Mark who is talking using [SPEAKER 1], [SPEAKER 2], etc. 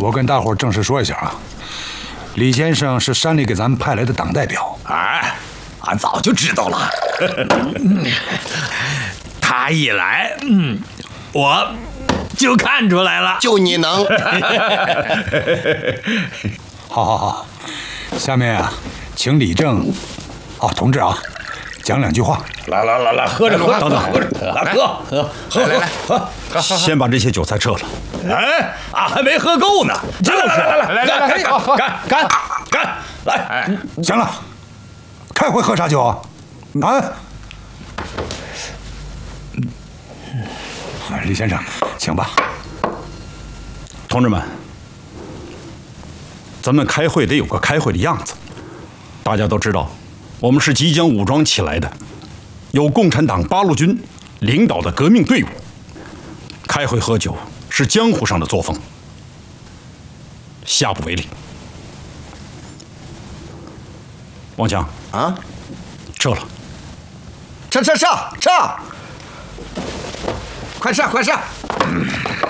[SPEAKER 1] 我跟大伙正式说一下啊，李先生是山里给咱们派来的党代表。
[SPEAKER 2] 哎，俺早就知道了。他一来，我就看出来了。
[SPEAKER 3] 就你能。
[SPEAKER 1] 好，下面啊，请李正，同志啊，讲2句话。
[SPEAKER 2] 来，喝着，
[SPEAKER 4] 等等，
[SPEAKER 2] 来喝，来，
[SPEAKER 4] 先把这些酒菜撤了。
[SPEAKER 2] 哎，俺还没喝够呢。来，干，来，
[SPEAKER 1] 行了，开会喝啥酒啊？李先生，请吧。
[SPEAKER 4] 同志们，咱们开会得有个开会的样子。大家都知道，我们是即将武装起来的，由共产党八路军领导的革命队伍。开会喝酒是江湖上的作风，下不为例。王强
[SPEAKER 3] 啊，
[SPEAKER 4] 撤了。
[SPEAKER 3] 撤！快撤！